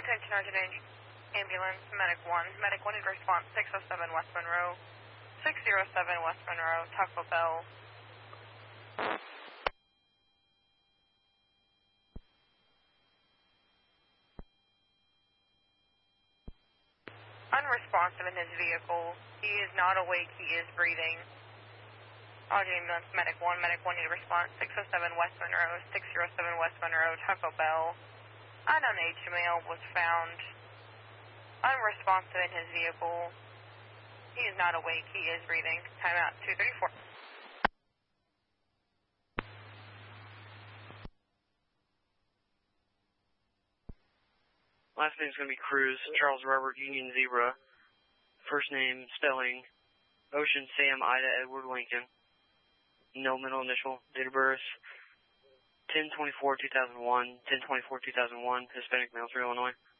Attention, Urgent Ambulance, Medic 1. Medic 1 need response 607 West Monroe. 607 West Monroe, Taco Bell. Unresponsive in his vehicle. He is not awake, he is breathing. Urgent Ambulance, Medic 1. Medic 1 need response 607 West Monroe. 607 West Monroe, Taco Bell. Unknown age male was found unresponsive in his vehicle. He is not awake, he is breathing. Timeout 234. Last name's going to be Cruz, Charles Robert Union Zebra. First name, spelling, Ocean Sam Ida Edward Lincoln. No middle initial. Date of birth, 10/24/2001, 10/24/2001, Hispanic male, Illinois.